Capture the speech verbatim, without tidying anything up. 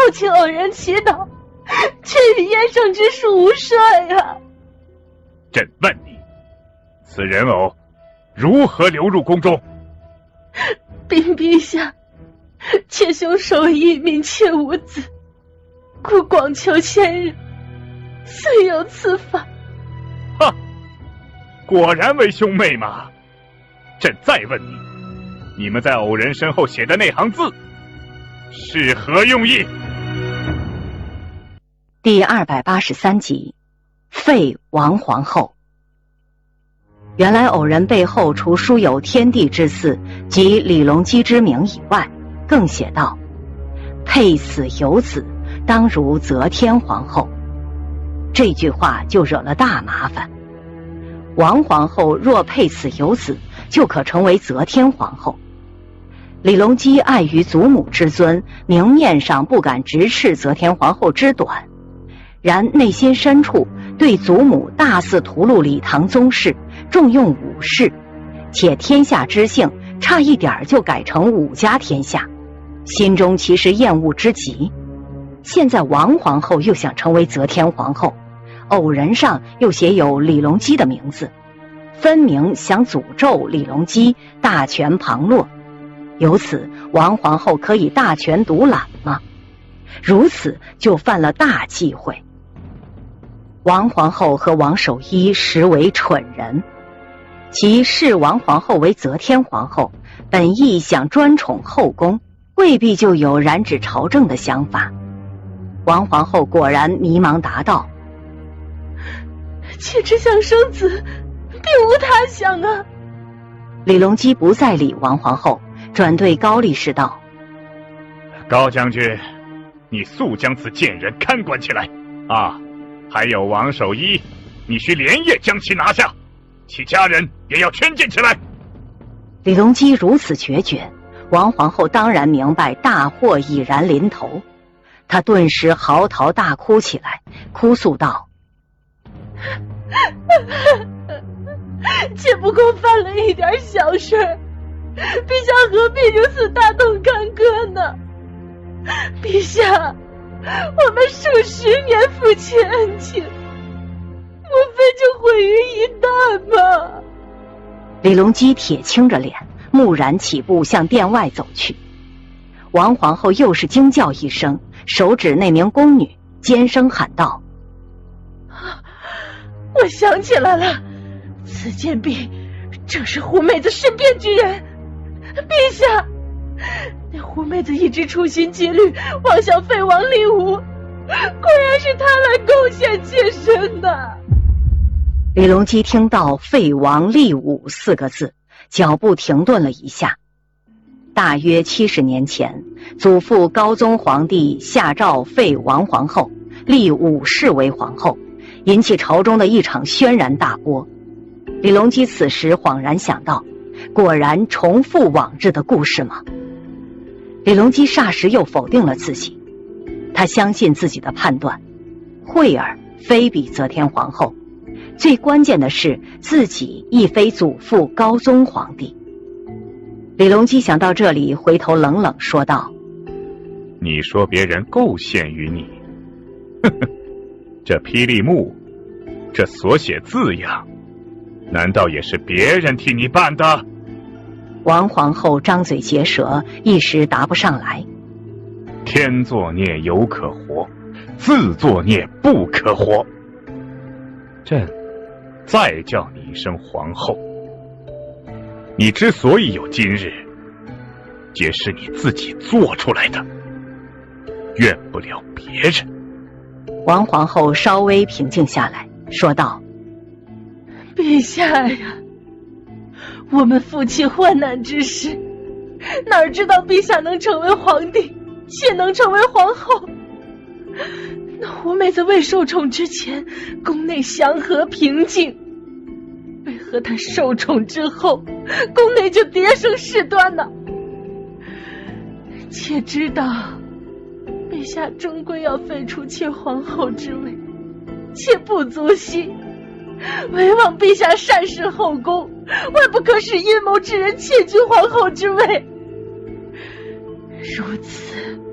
父亲偶然祈祷，却与燕圣之术无涉呀。 朕问你，此人偶如何流入宫中？ 禀陛下，妾兄手艺min妾无子，故广求先人，遂有此法。 哈，果然为兄妹嘛！朕再问你，你们在偶人身后写的那行字是何用意？ 第二百八十三集，废王皇后。原来偶人背后除书有天地之祀及李隆基之名以外，更写道：配死有子，当如则天皇后。这句话就惹了大麻烦。王皇后若配死有子，就可成为则天皇后。李隆基碍于祖母之尊，明面上不敢直斥则天皇后之短，然内心深处对祖母大肆屠戮李唐宗室，重用武士，且天下之姓差一点就改成武家天下，心中其实厌恶之极。现在王皇后又想成为则天皇后，偶人上又写有李隆基的名字，分明想诅咒李隆基大权旁落，由此王皇后可以大权独揽吗？如此就犯了大忌讳。王皇后和王守一实为蠢人，其视王皇后为则天皇后，本意想专宠后宫，未必就有染指朝政的想法。王皇后果然迷茫答道： 妾只想生子，并无他想啊。 李隆基不再理王皇后，转对高力士道： 高将军，你速将此贱人看管起来啊！还有王守一，你需连夜将其拿下，其家人也要圈禁起来。 李隆基如此决绝，王皇后当然明白大祸已然临头，她顿时嚎啕大哭起来，哭诉道： 妾不过犯了一点小事，陛下何必如此大动干戈呢？陛下，我们数十年夫妻恩情，莫非就毁于一旦吗？ 李隆基铁青着脸，木然起步向殿外走去。王皇后又是惊叫一声，手指那名宫女，尖声喊道： 我想起来了，此贱婢正是狐妹子身边之人。陛下，那狐妹子一直处心积虑妄想废王立武，果然是她来贡献妾身的。 李隆基听到废王立武四个字，脚步停顿了一下。大约七十年前，祖父高宗皇帝下诏废王皇后，立武氏为皇后，引起朝中的一场轩然大波。李隆基此时恍然想到，果然重复往日的故事吗？李隆基霎时又否定了自己，他相信自己的判断，惠儿非比则天皇后，最关键的是自己亦非祖父高宗皇帝。李隆基想到这里，回头冷冷说道： 你说别人构陷于你，呵呵，这霹雳木，这所写字样，难道也是别人替你办的？ 王皇后张嘴结舌，一时答不上来。 天作孽犹可活，自作孽不可活。朕再叫你一声皇后，你之所以有今日，皆是你自己做出来的，怨不了别人。 王皇后稍微平静下来，说道： 陛下呀，我们夫妻患难之时，哪知道陛下能成为皇帝，且能成为皇后。那狐妹子未受宠之前，宫内祥和平静，为何她受宠之后，宫内就迭生事端呢？妾知道陛下终归要废除妾皇后之位，妾不足惜，唯望陛下善事后宫，万不可使阴谋之人窃居皇后之位。如此，